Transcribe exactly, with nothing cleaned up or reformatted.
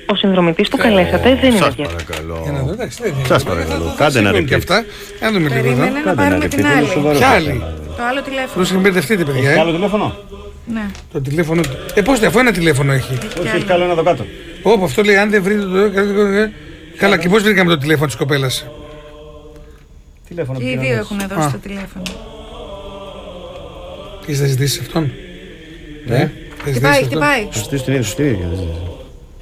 Ο συνδρομητής που καλέσατε δεν είναι Σας διαθέσιμος. παρακαλώ. Σας παρακαλώ. Κάντε ένα και repeat. αυτά. Να δούμε λίγο εδώ. Περίμενε να Κάντε ένα πάρουμε repeat. την Είναι άλλη. σοβαρό Ποια το άλλη? θέμα. Το άλλο τηλέφωνο. Πρόσεχε, μπερδευτείτε, παιδιά. Έχει Ε. άλλο τηλέφωνο? Ναι. Το τηλέφωνο του. Ε, πώς το, αφού ένα τηλέφωνο έχει. Όχι, έχει καλό ένα εδώ κάτω. Όπου αυτό λέει, αν δεν βρείτε το. Καλά, και πώς βρήκαμε το τηλέφωνο της κοπέλας. Τηλέφωνο Και οι δύο έχουν δώσει το τηλέφωνο. Τι θα ζητήσει αυτόν. Ναι. Θα Τι ζητήσεις πάει, αυτόν. τι πάει. Σωστή στην ίδια, σωστή.